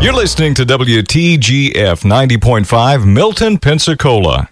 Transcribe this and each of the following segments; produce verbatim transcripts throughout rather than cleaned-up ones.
You're listening to W T G F ninety point five, Milton, Pensacola.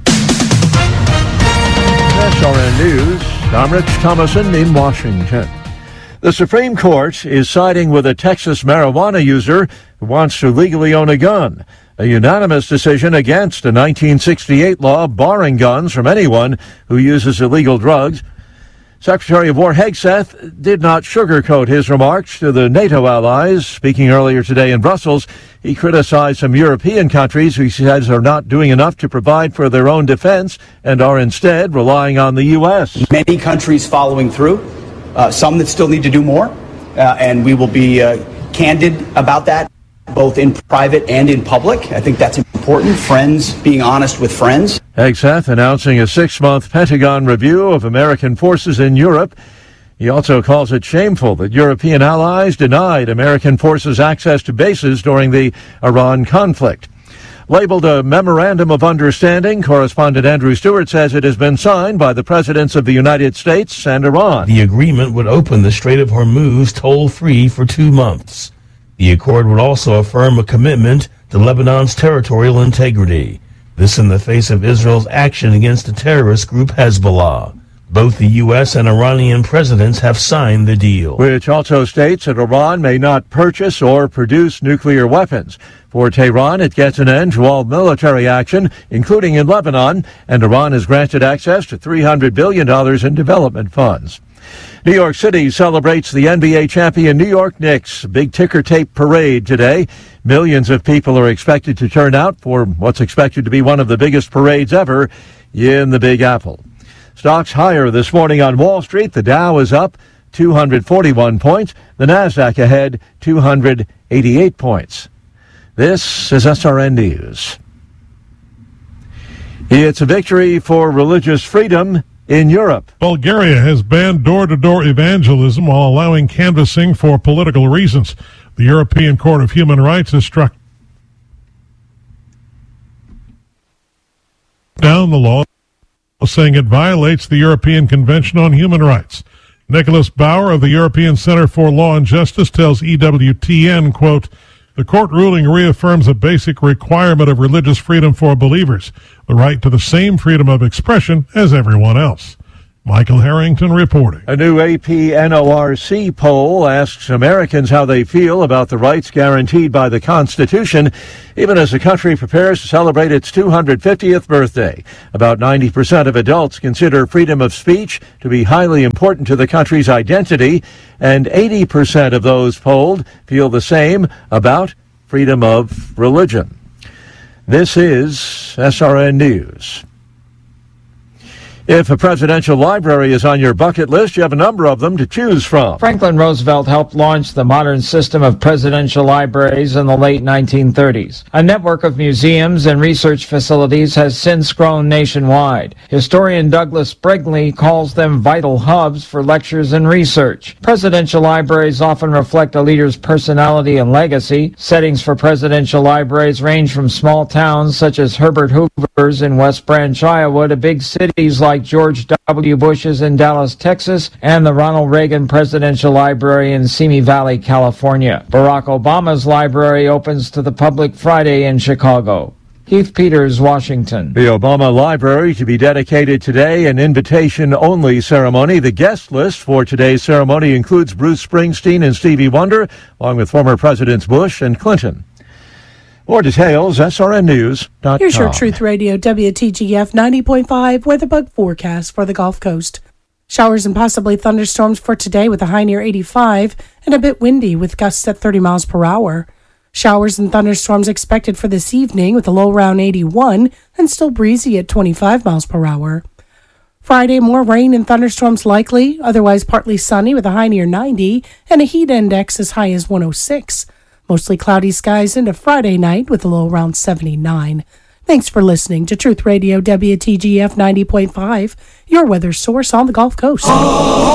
S R N News, I'm Rich Thomason in Washington. The Supreme Court is siding with a Texas marijuana user who wants to legally own a gun. A unanimous decision against a nineteen sixty-eight law barring guns from anyone who uses illegal drugs. Secretary of War Hegseth did not sugarcoat his remarks to the NATO allies. Speaking earlier today in Brussels, he criticized some European countries who he says are not doing enough to provide for their own defense and are instead relying on the U S. Many countries following through, uh, some that still need to do more, uh, and we will be uh, candid about that, both in private and in public. I think that's important. Friends, being honest with friends. Hegseth announcing a six-month Pentagon review of American forces in Europe. He also calls it shameful that European allies denied American forces access to bases during the Iran conflict. Labeled a Memorandum of Understanding, correspondent Andrew Stewart says it has been signed by the presidents of the United States and Iran. The agreement would open the Strait of Hormuz toll-free for two months. The accord would also affirm a commitment to Lebanon's territorial integrity. This in the face of Israel's action against the terrorist group Hezbollah. Both the U S and Iranian presidents have signed the deal, which also states that Iran may not purchase or produce nuclear weapons. For Tehran, it gets an end to all military action, including in Lebanon, and Iran is granted access to three hundred billion dollars in development funds. New York City celebrates the N B A champion New York Knicks. Big ticker tape parade today. Millions of people are expected to turn out for what's expected to be one of the biggest parades ever in the Big Apple. Stocks higher this morning on Wall Street. The Dow is up two hundred forty-one points. The Nasdaq ahead two hundred eighty-eight points. This is S R N News. It's a victory for religious freedom in Europe. Bulgaria has banned door-to-door evangelism while allowing canvassing for political reasons. The European Court of Human Rights has struck down the law, saying it violates the European Convention on Human Rights. Nicholas Bauer of the European Center for Law and Justice tells E W T N, quote, "The court ruling reaffirms a basic requirement of religious freedom for believers, the right to the same freedom of expression as everyone else." Michael Harrington reporting. A new A P N O R C poll asks Americans how they feel about the rights guaranteed by the Constitution, even as the country prepares to celebrate its two hundred fiftieth birthday. About ninety percent of adults consider freedom of speech to be highly important to the country's identity, and eighty percent of those polled feel the same about freedom of religion. This is S R N News. If a presidential library is on your bucket list, you have a number of them to choose from. Franklin Roosevelt helped launch the modern system of presidential libraries in the late nineteen thirties. A network of museums and research facilities has since grown nationwide. Historian Douglas Brigley calls them vital hubs for lectures and research. Presidential libraries often reflect a leader's personality and legacy. Settings for presidential libraries range from small towns such as Herbert Hoover's in West Branch, Iowa, to big cities like like George W. Bush's in Dallas, Texas, and the Ronald Reagan Presidential Library in Simi Valley, California. Barack Obama's library opens to the public Friday in Chicago. Keith Peters, Washington. The Obama Library to be dedicated today, an invitation-only ceremony. The guest list for today's ceremony includes Bruce Springsteen and Stevie Wonder, along with former Presidents Bush and Clinton. More details, S R N News dot com. Here's your Truth Radio W T G F ninety point five weather bug forecast for the Gulf Coast. Showers and possibly thunderstorms for today with a high near eighty-five and a bit windy with gusts at thirty miles per hour. Showers and thunderstorms expected for this evening with a low around eighty-one and still breezy at twenty-five miles per hour. Friday, more rain and thunderstorms likely, otherwise partly sunny with a high near ninety and a heat index as high as one oh six. Mostly cloudy skies into Friday night with a low around seventy-nine. Thanks for listening to Truth Radio W T G F ninety point five, your weather source on the Gulf Coast.